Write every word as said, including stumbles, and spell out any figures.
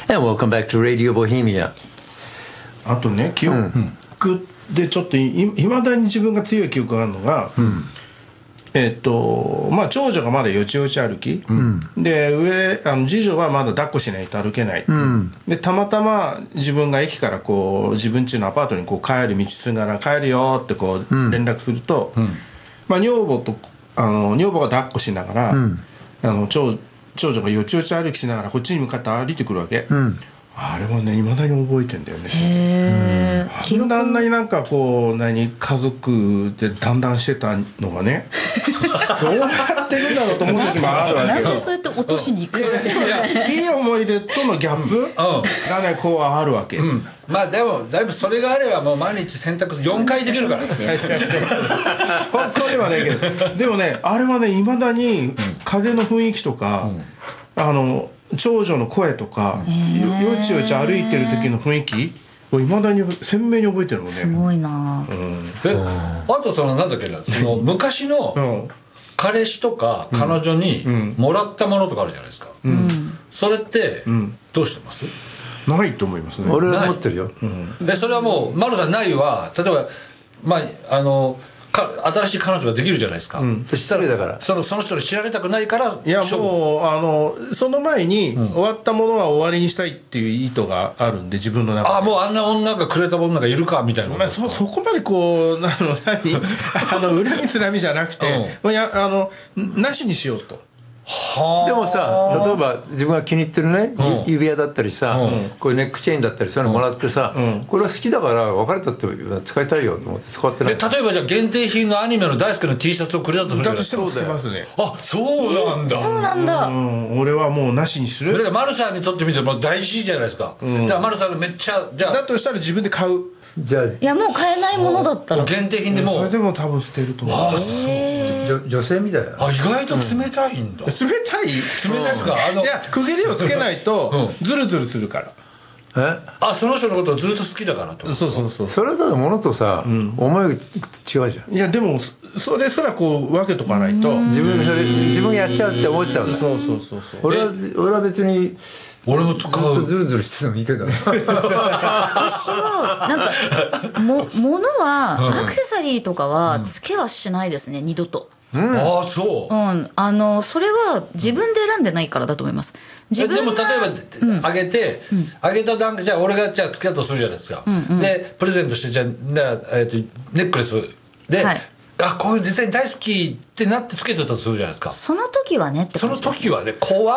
And welcome back to Radio Bohemia. あとね、記憶でちょっといまだに自分が強い記憶があるのが、うん、えっとまあ長女がまだよちよち歩き、うん、で上あの次女はまだ抱っこしないと歩けない、うん、でたまたま自分が駅からこう自分家のアパートにこう帰る道すがら帰るよってこう連絡すると、うん、まあ女房とあの女房が抱っこしながら、うん、あの 長, 長女がよちよち歩きしながらこっちに向かって歩いてくるわけ、うん、あれはね未だに覚えてんだよね。 へー、 あんなになんかこう何家族で団らんしてたのがねどうやってるんだろうと思う時もあるわけよ。 なんでそうやって落としに行くの？ いい思い出とのギャップがねこうあるわけ、うん、 まあでもだいぶそれがあればもう毎日洗濯よんかいできるからですねそこではないけどでもねあれはね未だに風の雰囲気とか、うん、あの長女の声とかよちよち歩いてる時の雰囲気いまだに鮮明に覚えてるもんね。 すごいな、 うん、えあとそのなんだっけなその昔の彼氏とか彼女にもらったものとかあるじゃないですか、うん、それってどうしてます？ ないと思いますね。 俺は持ってるよ、 うん、でそれはもう丸さんないは例えばまああのか新しい彼女ができるじゃないですか、うん、 失礼だからそのその人に知られたくないからいやもうあのその前に、うん、終わったものは終わりにしたいっていう意図があるんで自分の中であもうあんな女がくれた女がいるかみたいな、 まあ、そ, そこまでこうなの何あの恨みつらみじゃなくて、うん、いやあのなしにしようと。 でもさ例えば自分が気に入ってるね、うん、指輪だったりさ、うん、こういうネックチェーンだったりそういうのもらってさ、うん、これは好きだから別れたって使いたいよと思って使ってない。 例えばじゃあ限定品のアニメの大好きな T シャツをくれたとするじゃないですか。 そうますね。 あそうなんだ、 えー、そうなんだ、 うん、俺はもうなしにする。 だから丸さんにとってみても大事じゃないですか、うん、じゃあ丸さんめっちゃじゃあだとしたら自分で買う。 じゃあいやもう買えないものだったら限定品でもうそれでも多分捨てると思う。ああ女性みたいなあ意外と冷たいんだ、 うん、冷たい冷たいですか、あのいや区切りをつけないとズルズルするから、 えあその人のことをずっと好きだからと。 そうそうそうそれだと物とさ、うん、思いが違うじゃん。 いやでもそれすらこう分けとかないと自分それ自分やっちゃうって思っちゃうんだ。 そうそうそうそう俺は俺は別に俺も使うずっとズルズルしててもいいけど私はなんかも物はアクセサリーとかは付けはしないですね、うん、二度と、 うん、ああそう、 うん、あのそれは自分で選んでないからだと思います。自分でも例えば、うん、あげて、うん、あげた段階じゃあ俺がじゃあ付き合うとするじゃないですか、うんうん、でプレゼントしてじゃあ、えー、とネックレスで、はい、あこういうデザイン大好きってなって付けてたとするじゃないですか。 その時はねってその時はね怖